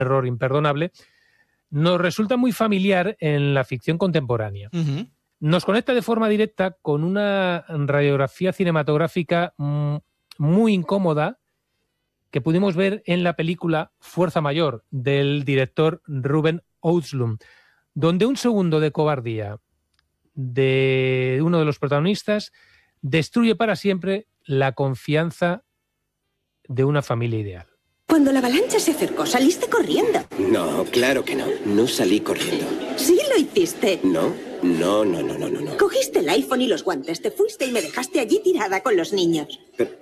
error imperdonable, nos resulta muy familiar en la ficción contemporánea. Ujú. Nos conecta de forma directa con una radiografía cinematográfica muy incómoda que pudimos ver en la película Fuerza Mayor, del director Ruben Östlund, donde un segundo de cobardía de uno de los protagonistas destruye para siempre la confianza de una familia ideal. Cuando la avalancha se acercó, saliste corriendo. No, claro que no. No salí corriendo. Sí lo hiciste. No. Cogiste el iPhone y los guantes, te fuiste y me dejaste allí tirada con los niños. Pero...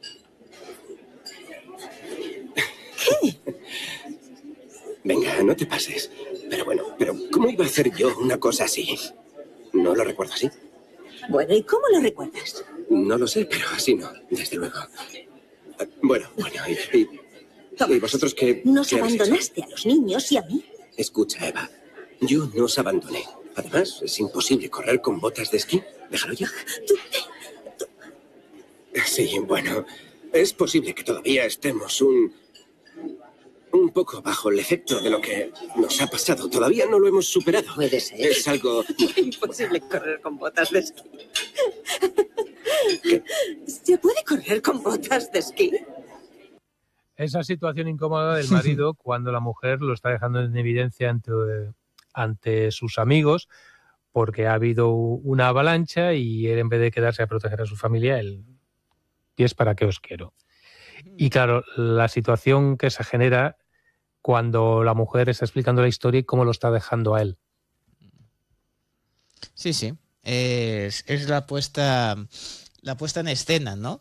¿Qué? Venga, no te pases. Pero bueno, ¿cómo iba a hacer yo una cosa así? ¿No lo recuerdo así? Bueno, ¿y cómo lo recuerdas? No lo sé, pero así no, desde luego. Bueno, ¿y vosotros qué? Nos qué habéis abandonaste hecho? a los niños y a mí. Escucha, Eva, yo no os abandoné. Además, es imposible correr con botas de esquí. Déjalo ya. Sí, bueno, es posible que todavía estemos un poco bajo el efecto de lo que nos ha pasado. Todavía no lo hemos superado. Puede ser. Es algo... Imposible correr con botas de esquí. ¿Qué? ¿Se puede correr con botas de esquí? Esa situación incómoda del marido cuando la mujer lo está dejando en evidencia ante sus amigos porque ha habido una avalancha y él, en vez de quedarse a proteger a su familia, él, ¿y es para qué os quiero? Y claro, la situación que se genera cuando la mujer está explicando la historia y cómo lo está dejando a él. Sí, sí. Es la puesta en escena, ¿no?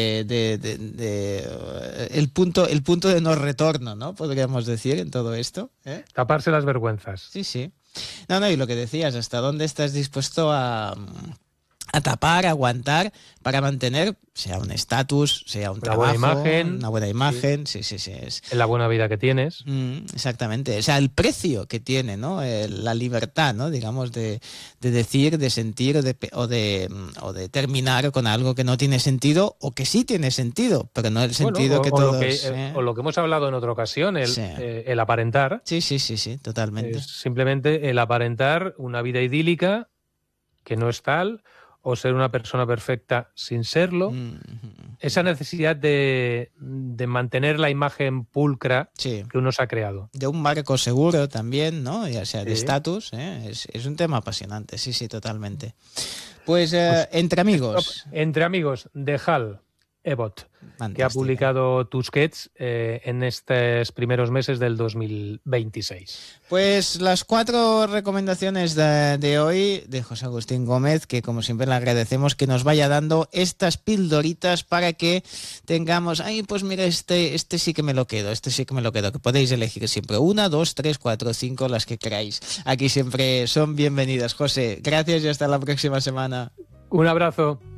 El punto de no retorno, ¿no? Podríamos decir en todo esto. Taparse las vergüenzas. Sí, sí. No, y lo que decías, ¿hasta dónde estás dispuesto a tapar, a aguantar para mantener, sea un estatus, sea un trabajo, una buena imagen, sí. Es la buena vida que tienes. Exactamente, o sea, el precio que tiene, ¿no? La libertad, ¿no? Digamos, de decir, de sentir o de terminar con algo que no tiene sentido o que sí tiene sentido, pero no el sentido que todos... O lo que hemos hablado en otra ocasión, el aparentar. Sí, totalmente. Es simplemente el aparentar una vida idílica que no es tal, o ser una persona perfecta sin serlo. Esa necesidad de mantener la imagen pulcra que uno se ha creado. De un marco seguro también, ¿no? Ya sea de estatus, es un tema apasionante, sí, totalmente. Pues Entre Amigos. Entre Amigos, de Hal Ebot, que ha publicado Tusquets en estos primeros meses del 2026. Pues las 4 recomendaciones de hoy de José Agustín Gómez, que como siempre le agradecemos que nos vaya dando estas pildoritas para que tengamos, pues mira, este sí que me lo quedo, que podéis elegir siempre 1, 2, 3, 4, 5, las que queráis. Aquí siempre son bienvenidas. José, gracias y hasta la próxima semana. Un abrazo.